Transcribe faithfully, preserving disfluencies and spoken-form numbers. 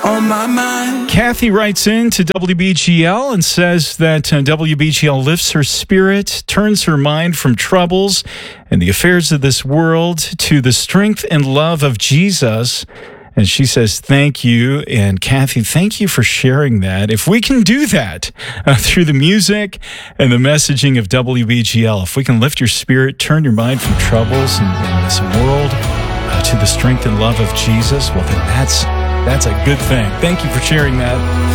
on my mind. Kathy writes in to W B G L and says that uh, W B G L lifts her spirit, turns her mind from troubles and the affairs of this world to the strength and love of Jesus. And she says, thank you. And Kathy, thank you for sharing that. If we can do that uh, through the music and the messaging of W B G L, if we can lift your spirit, turn your mind from troubles in, in this world uh, to the strength and love of Jesus, well, then that's, that's a good thing. Thank you for sharing that.